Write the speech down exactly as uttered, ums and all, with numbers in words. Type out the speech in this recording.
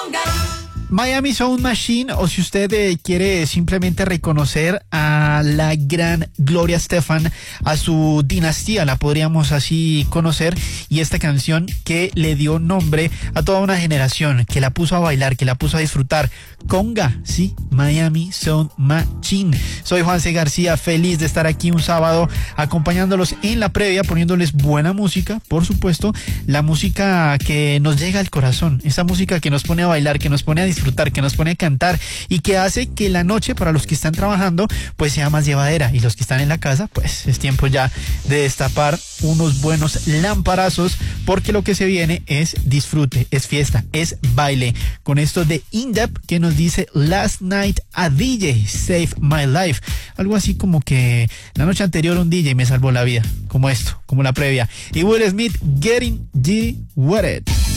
Miami Sound Machine, o si usted eh, quiere simplemente reconocer a la gran Gloria Estefan, a su dinastía, la podríamos así conocer, y esta canción que le dio nombre a toda una generación, que la puso a bailar, que la puso a disfrutar. Conga, sí, Miami Sound Machine. Soy Juanse García, feliz de estar aquí un sábado acompañándolos en la previa, poniéndoles buena música, por supuesto, la música que nos llega al corazón, esa música que nos pone a bailar, que nos pone a disfrutar, que nos pone a cantar y que hace que la noche para los que están trabajando pues sea más llevadera, y los que están en la casa pues es tiempo ya de destapar unos buenos lamparazos, porque lo que se viene es disfrute, es fiesta, es baile, con esto de In-Depth que nos dice Last Night a D J Saved My Life, algo así como que la noche anterior un D J me salvó la vida, como esto, como la previa. Y Will Smith, Getting G With It.